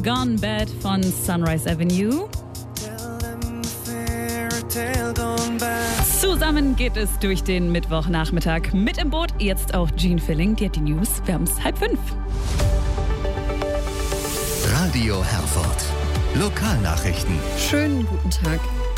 Gone Bad von Sunrise Avenue. Zusammen geht es durch den Mittwochnachmittag. Mit im Boot jetzt auch Jean Filling, die hat die News. Wir haben es 4:30. Radio Herford. Lokalnachrichten. Schönen guten Tag.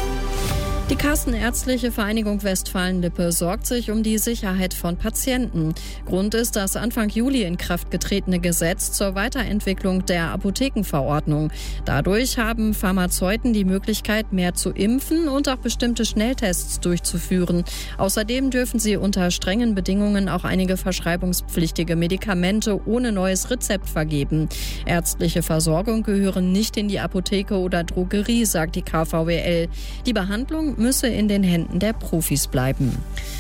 Die Kassenärztliche Vereinigung Westfalen-Lippe sorgt sich um die Sicherheit von Patienten. Grund ist das Anfang Juli in Kraft getretene Gesetz zur Weiterentwicklung der Apothekenverordnung. Dadurch haben Pharmazeuten die Möglichkeit, mehr zu impfen und auch bestimmte Schnelltests durchzuführen. Außerdem dürfen sie unter strengen Bedingungen auch einige verschreibungspflichtige Medikamente ohne neues Rezept vergeben. Ärztliche Versorgung gehören nicht in die Apotheke oder Drogerie, sagt die KVWL. Die Behandlung müsse in den Händen der Profis bleiben.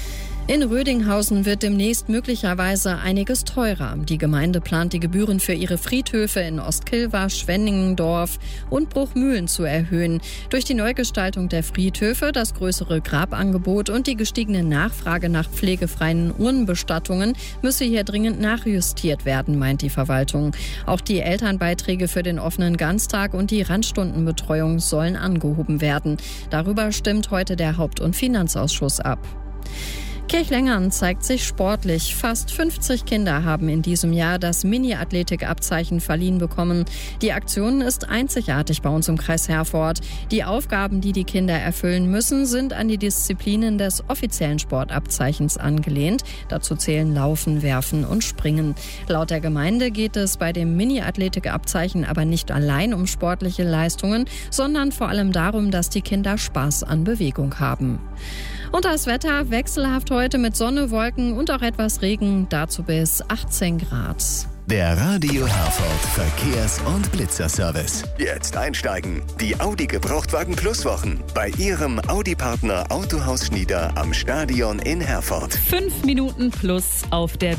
In Rödinghausen wird demnächst möglicherweise einiges teurer. Die Gemeinde plant, die Gebühren für ihre Friedhöfe in Ostkilwa, Schwenningendorf und Bruchmühlen zu erhöhen. Durch die Neugestaltung der Friedhöfe, das größere Grabangebot und die gestiegene Nachfrage nach pflegefreien Urnenbestattungen müsse hier dringend nachjustiert werden, meint die Verwaltung. Auch die Elternbeiträge für den offenen Ganztag und die Randstundenbetreuung sollen angehoben werden. Darüber stimmt heute der Haupt- und Finanzausschuss ab. Kirchlengern zeigt sich sportlich. Fast 50 Kinder haben in diesem Jahr das Mini-Athletik-Abzeichen verliehen bekommen. Die Aktion ist einzigartig bei uns im Kreis Herford. Die Aufgaben, die die Kinder erfüllen müssen, sind an die Disziplinen des offiziellen Sportabzeichens angelehnt. Dazu zählen Laufen, Werfen und Springen. Laut der Gemeinde geht es bei dem Mini-Athletik-Abzeichen aber nicht allein um sportliche Leistungen, sondern vor allem darum, dass die Kinder Spaß an Bewegung haben. Und das Wetter wechselhaft heute mit Sonne, Wolken und auch etwas Regen, dazu bis 18 Grad. Der Radio Herford Verkehrs- und Blitzerservice. Jetzt einsteigen. Die Audi Gebrauchtwagen Plus Wochen bei Ihrem Audi-Partner Autohaus Schnieder am Stadion in Herford. 5 Minuten plus auf der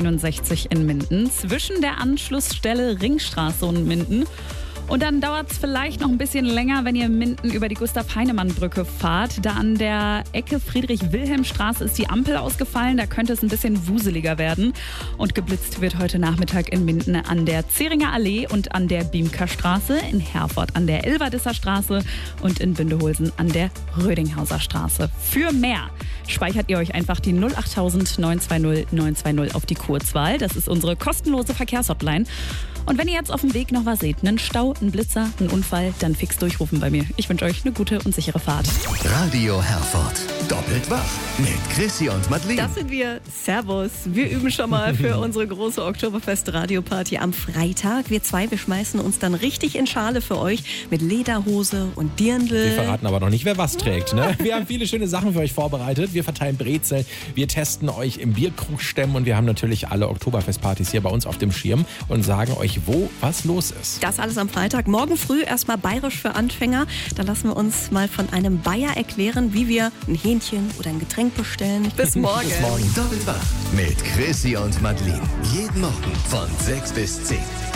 B61 in Minden zwischen der Anschlussstelle Ringstraße und Minden. Und dann dauert es vielleicht noch ein bisschen länger, wenn ihr Minden über die Gustav-Heinemann-Brücke fahrt. Da an der Ecke Friedrich-Wilhelm-Straße ist die Ampel ausgefallen. Da könnte es ein bisschen wuseliger werden. Und geblitzt wird heute Nachmittag in Minden an der Zähringer Allee und an der Biemker-Straße, in Herford an der Elverdisser Straße und in Bindeholsen an der Rödinghauser Straße. Für mehr speichert ihr euch einfach die 08000 920 920 auf die Kurzwahl. Das ist unsere kostenlose Verkehrshotline. Und wenn ihr jetzt auf dem Weg noch was seht, einen Stau, einen Blitzer, einen Unfall, dann fix durchrufen bei mir. Ich wünsche euch eine gute und sichere Fahrt. Radio Herford. Doppelt wach mit Chrissy und Madeleine. Das sind wir. Servus. Wir üben schon mal für unsere große Oktoberfest-Radioparty am Freitag. Wir schmeißen uns dann richtig in Schale für euch mit Lederhose und Dirndl. Wir verraten aber noch nicht, wer was trägt. Ne? Wir haben viele schöne Sachen für euch vorbereitet. Wir verteilen Brezel, wir testen euch im Bierkrug stemmen und wir haben natürlich alle Oktoberfestpartys hier bei uns auf dem Schirm und sagen euch, wo was los ist. Das alles am Freitag. Morgen früh erstmal bayerisch für Anfänger. Da lassen wir uns mal von einem Bayer erklären, wie wir ein Hähnchen oder ein Getränk bestellen. Bis morgen. Bis morgen. Doppelt wach mit Chrissy und Madeleine. Jeden Morgen von 6 bis 10.